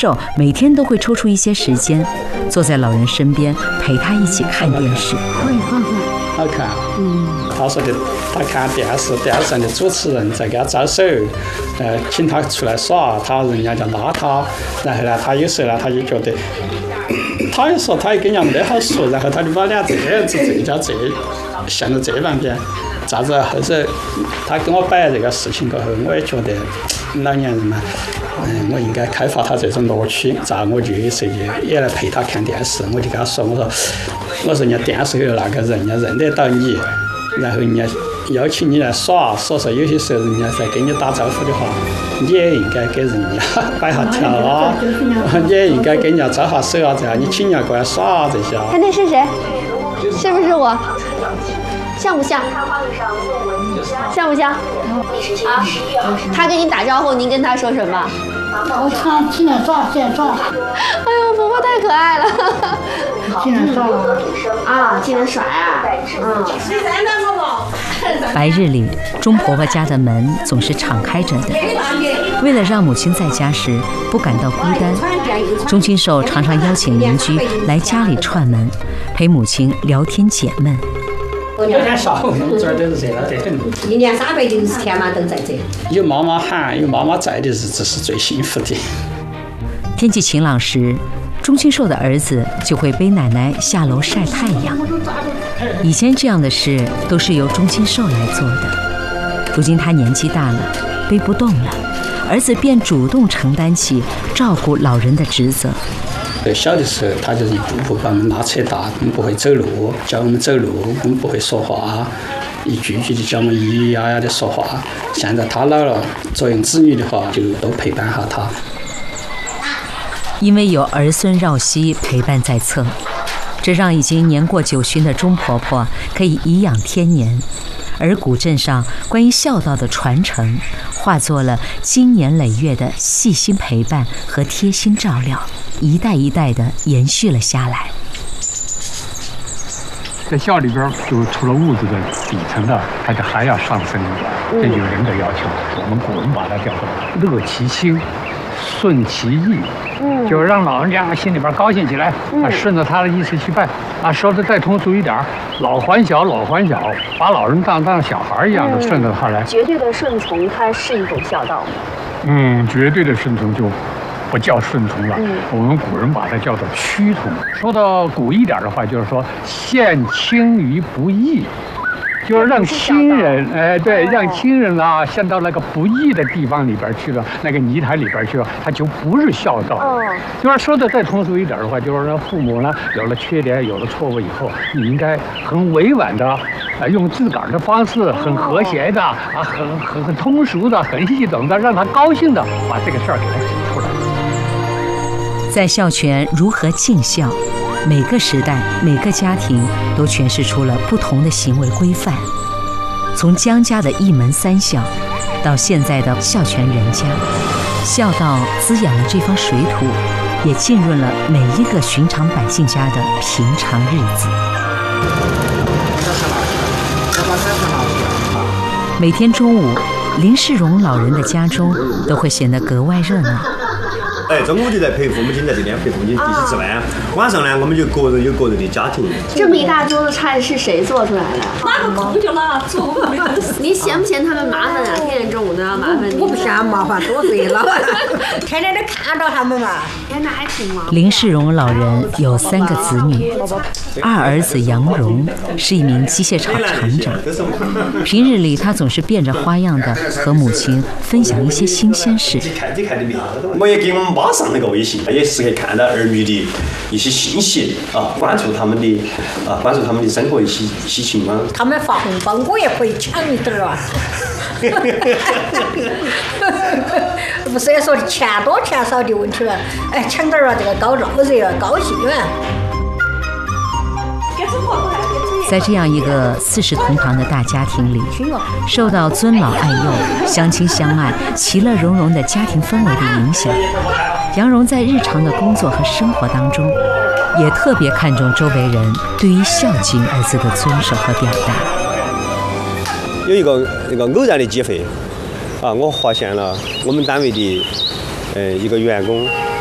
寿每天都会抽出一些时间，坐在老人身边陪他一起看电视。 好看。他说的，他看电视上的主持人在给他招手，请他出来耍，人家就拉他，然后呢，他有时候呢，他就觉得，他也说他也跟人家没好说，然后他就把俩这样子这叫这向着这半边，咋子后头他跟我摆这个事情过后，我也觉得老年人嘛，我应该开发他这种乐趣，咋我就有时也来陪他看电视，我就跟他说，我说人家电视有那个人家认得到你，然后人家邀请你来耍，所以说有些时候人家在跟你打招呼的话，你也应该给人家摆下条啊，你也应该给人家招下手啊，这样你请人家过来耍这些。 看那是谁？是不是我？像不像？像不像？啊？他跟你打招呼，您跟他说什么？ 我唱今年耍，今年耍。 哎呦，婆婆太可爱了。 今年耍了。 啊，今年耍啊。 白日里，钟婆婆家的门总是敞开着的。为了让母亲在家时不感到孤单，钟金寿常常邀请邻居来家里串门，陪母亲聊天解闷。 有点少，这儿都是热闹得很。 1年360天嘛都在这。 有妈妈喊，有妈妈在的日子是最幸福的。 天气晴朗时，钟金寿的儿子就会背奶奶下楼晒太阳。以前这样的事都是由钟金寿来做的，如今他年纪大了，背不动了，儿子便主动承担起照顾老人的职责。 小的时候，他就是一步步把我们拉扯大，我们不会走路，教我们走路，我们不会说话，一句句的教我们咿咿呀呀的说话。现在他老了，作为子女的话，就多陪伴下他。 因为有儿孙绕膝陪伴在侧，这让已经年过90的钟婆婆可以颐养天年，而古镇上关于孝道的传承，化作了经年累月的细心陪伴和贴心照料，一代一代的延续了下来。 在孝里边，就除了物质的底层的，它就还要上升一点，这就是人的要求。我们古人把它叫做乐其心，顺其意。就是让老人家心里边高兴起来，顺着他的意思去办。说的再通俗一点，老还小，老还小，把老人当小孩一样的顺着他来。 绝对的顺从，它是一种孝道吗？ 绝对的顺从就不叫顺从了。我们古人把它叫做趋同。说到古一点的话，就是说献亲于不义。就是让亲人，让亲人啊，陷到那个不义的地方里边去了，那个泥潭里边去了，他就不是孝道。就是说的再通俗一点的话，就是说父母呢有了缺点，有了错误以后，你应该很委婉的，用自个儿的方式，很和谐的很通俗的，很系统的，让他高兴的把这个事儿给他指出来。 在孝全如何尽孝，每个时代、每个家庭都诠释出了不同的行为规范。从姜家的一门三孝，到现在的孝全人家，孝道滋养了这方水土，也浸润了每一个寻常百姓家的平常日子。每天中午，林世荣老人的家中都会显得格外热闹。 中午就在陪父母亲在这边陪父母亲一起吃饭，晚上呢我们就各人有各人的家庭。 这么一大桌子菜是谁做出来的？ 哪个空就哪个做。 你嫌不嫌他们麻烦啊？天天中午都要麻烦你。 我不嫌麻烦，多岁了，天天都看到他们嘛。 那还挺忙。 林世荣老人有3个子女，二儿子杨荣是一名机械厂厂长。平日里他总是变着花样的和母亲分享一些新鲜事。 我也给我们妈上了个微信，也是可以看到儿女的一些信息关注他们的生活一些情况。 他们发红包，我也可以抢一点啊。不是说钱多钱少的问题了，抢点啊，这个高热高兴啊。 在这样一个四世同堂的大家庭里，受到尊老爱幼、相亲相爱、其乐融融的家庭氛围的影响，杨荣在日常的工作和生活当中，也特别看重周围人对于孝敬二字的遵守和表达。 有一个偶然的机会，我发现了我们单位的一个员工，